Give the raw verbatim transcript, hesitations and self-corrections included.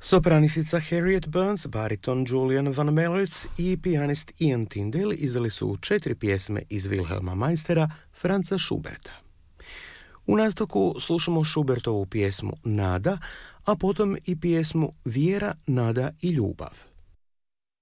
Sopranistica Harriet Burns, bariton Julian Van Melritz i pijanist Ian Tyndale izdali su četiri pjesme iz Wilhelma Meistera Franza Schuberta. U nastavku slušamo Schubertovu pjesmu Nada, a potom i pjesmu Vjera, nada i ljubav.